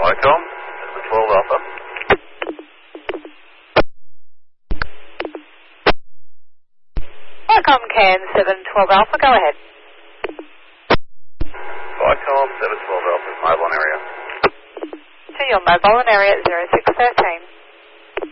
Vicom, 712 Alpha. Vicom Can 712 Alpha, go ahead. Vicom, 712 Alpha, mobile area. To your mobile in area 0613.